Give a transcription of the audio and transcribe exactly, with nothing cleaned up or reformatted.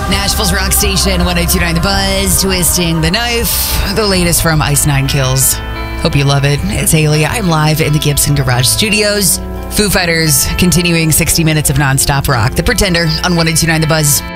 Nashville's rock station, one oh two point nine The Buzz, Twisting the Knife, the latest from Ice Nine Kills. Hope you love it. It's Haley. I'm live in the Gibson Garage Studios. Foo Fighters continuing sixty minutes of nonstop rock. The Pretender on one oh two point nine The Buzz.